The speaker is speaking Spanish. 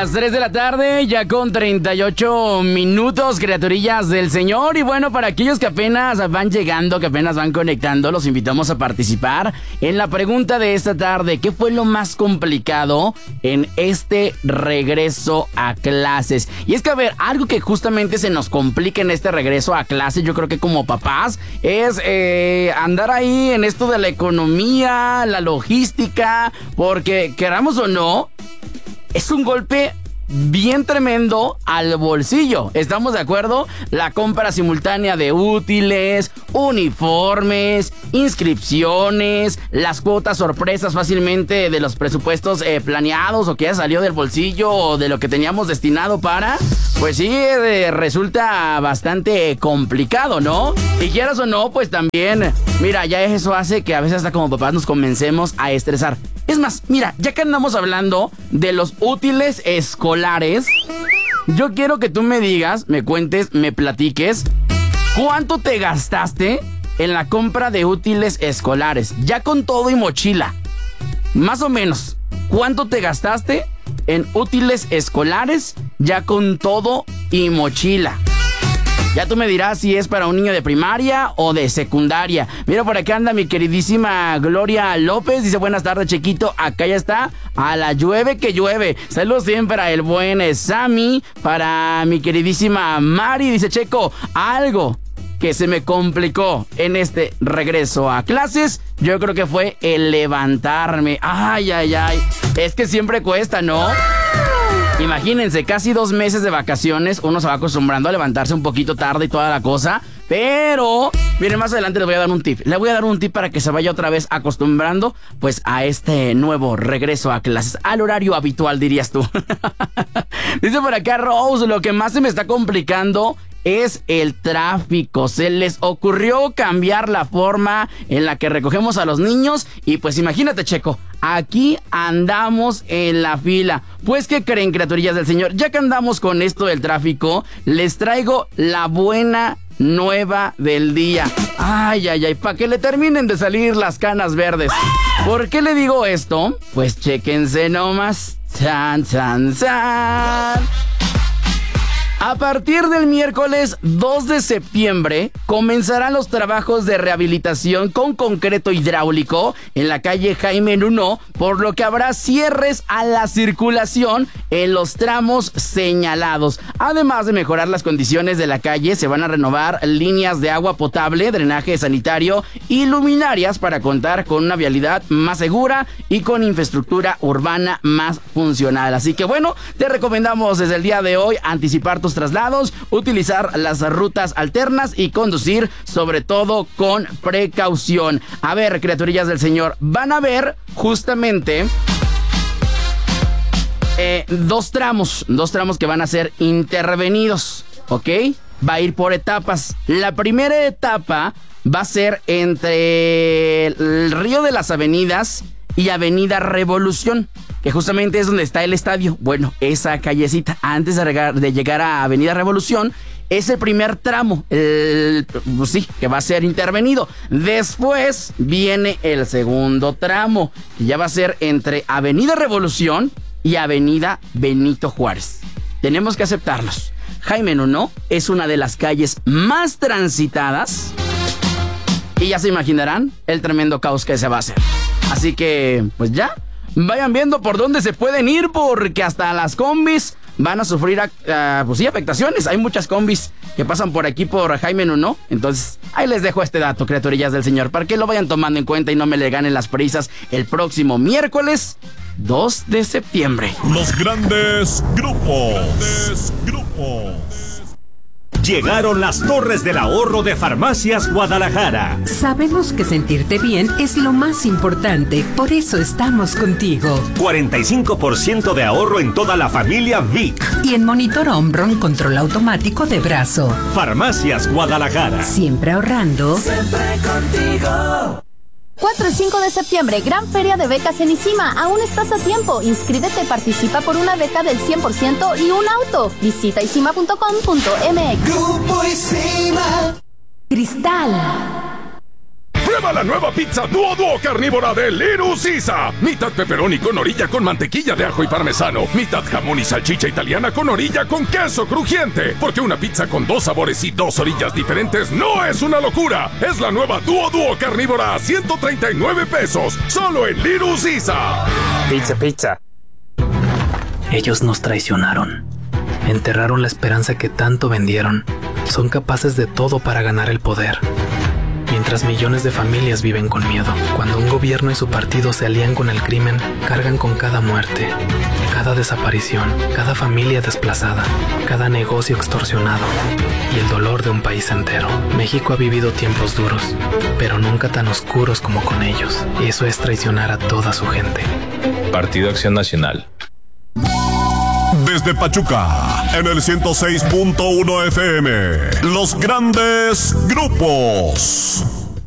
Las 3 de la tarde, ya con 38 minutos, criaturillas del Señor. Y bueno, para aquellos que apenas van llegando, que apenas van conectando, los invitamos a participar en la pregunta de esta tarde. ¿Qué fue lo más complicado en este regreso a clases? Y es que, a ver, algo que justamente se nos complica en este regreso a clases, yo creo que como papás, es andar ahí en esto de la economía, la logística, porque queramos o no, es un golpe bien tremendo al bolsillo. ¿Estamos de acuerdo? La compra simultánea de útiles, uniformes, inscripciones, las cuotas sorpresas fácilmente de los presupuestos planeados o que ya salió del bolsillo o de lo que teníamos destinado para... Pues sí, resulta bastante complicado, ¿no? Y quieras o no, pues también, mira, ya eso hace que a veces hasta como papás nos comencemos a estresar. Es más, mira, ya que andamos hablando de los útiles escolares, yo quiero que tú me digas, me cuentes, me platiques, ¿cuánto te gastaste en la compra de útiles escolares? Ya con todo y mochila. Más o menos, ¿cuánto te gastaste en útiles escolares ya con todo y mochila? Ya tú me dirás si es para un niño de primaria o de secundaria. Mira, por acá anda mi queridísima Gloria López. Dice, buenas tardes, Chequito. Acá ya está. A la llueve que llueve. Saludos bien para el buen Sammy. Para mi queridísima Mari. Dice, Checo, algo que se me complicó en este regreso a clases, yo creo que fue el levantarme. Ay, ay, ay. Es que siempre cuesta, ¿no? Imagínense, casi 2 meses de vacaciones, uno se va acostumbrando a levantarse un poquito tarde y toda la cosa. Pero, miren, más adelante les voy a dar un tip. Le voy a dar un tip para que se vaya otra vez acostumbrando, pues, a este nuevo regreso a clases. Al horario habitual, dirías tú. Dice por acá Rose, lo que más se me está complicando es el tráfico. Se les ocurrió cambiar la forma en la que recogemos a los niños y pues imagínate, Checo, aquí andamos en la fila. Pues, ¿qué creen, criaturillas del Señor? Ya que andamos con esto del tráfico, les traigo la buena nueva del día. Ay, ay, ay, para que le terminen de salir las canas verdes. ¿Por qué le digo esto? Pues chéquense nomás. Chan, chan, chan. A partir del miércoles 2 de septiembre comenzarán los trabajos de rehabilitación con concreto hidráulico en la calle Jaime Nuno, por lo que habrá cierres a la circulación en los tramos señalados. Además de mejorar las condiciones de la calle, se van a renovar líneas de agua potable, drenaje sanitario y luminarias para contar con una vialidad más segura y con infraestructura urbana más funcional. Así que bueno, te recomendamos desde el día de hoy anticipar tus traslados, utilizar las rutas alternas y conducir sobre todo con precaución. A ver, criaturillas del Señor, van a ver justamente dos tramos que van a ser intervenidos, ¿ok? Va a ir por etapas. La primera etapa va a ser entre el Río de las Avenidas y Avenida Revolución, que justamente es donde está el estadio. Bueno, esa callecita, antes de llegar a Avenida Revolución, es el primer tramo, pues sí, que va a ser intervenido. Después viene el segundo tramo, que ya va a ser entre Avenida Revolución y Avenida Benito Juárez. Tenemos que aceptarlos. Jaime Nuno es una de las calles más transitadas y ya se imaginarán el tremendo caos que se va a hacer. Así que, pues ya, vayan viendo por dónde se pueden ir, porque hasta las combis van a sufrir, pues sí, afectaciones. Hay muchas combis que pasan por aquí por Jaime Nuno. Entonces, ahí les dejo este dato, criaturillas del Señor, para que lo vayan tomando en cuenta y no me le ganen las prisas el próximo miércoles 2 de septiembre. Los grandes grupos. Llegaron las Torres del Ahorro de Farmacias Guadalajara. Sabemos que sentirte bien es lo más importante, por eso estamos contigo. 45% de ahorro en toda la familia Vic. Y en Monitor Omron control automático de brazo. Farmacias Guadalajara. Siempre ahorrando. Siempre contigo. 4 y 5 de septiembre, gran feria de becas en ICIMA. Aún estás a tiempo. Inscríbete y participa por una beca del 100% y un auto. Visita icima.com.mx. Grupo ICIMA. Cristal. Prueba la nueva pizza Duo carnívora de Little Caesar. Mitad pepperoni con orilla con mantequilla de ajo y parmesano. Mitad jamón y salchicha italiana con orilla con queso crujiente. Porque una pizza con 2 sabores y 2 orillas diferentes no es una locura. Es la nueva Duo carnívora a 139 pesos. Solo en Little Caesar. Pizza. Ellos nos traicionaron. Enterraron la esperanza que tanto vendieron. Son capaces de todo para ganar el poder. Mientras millones de familias viven con miedo. Cuando un gobierno y su partido se alían con el crimen, cargan con cada muerte, cada desaparición, cada familia desplazada, cada negocio extorsionado y el dolor de un país entero. México ha vivido tiempos duros, pero nunca tan oscuros como con ellos. Y eso es traicionar a toda su gente. Partido Acción Nacional. Desde Pachuca, en el 106.1 FM, los grandes grupos.